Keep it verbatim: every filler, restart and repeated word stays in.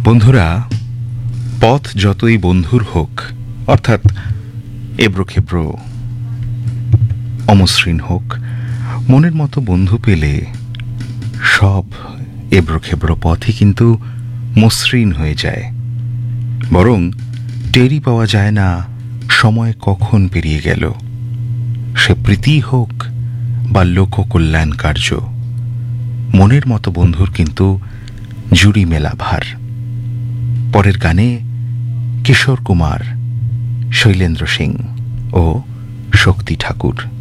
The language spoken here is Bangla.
বন্ধুরা, পথ যতই বন্ধুর হোক, অর্থাৎ এবড়োখেবড়ো অমসৃণ হোক, মনের মতো বন্ধু পেলে সব এবড়োখেবড়ো পথই কিন্তু মসৃণ হয়ে যায়। বরং টেরই পাওয়া যায় না সময় কখন পেরিয়ে গেল। সে প্রীতি হোক বা লোককল্যাণ কার্য, মনের মতো বন্ধুর কিন্তু জুড়ি মেলা ভার। পরের গানে কিশোর কুমার, শৈলেন্দ্র সিং ও শক্তি ঠাকুর।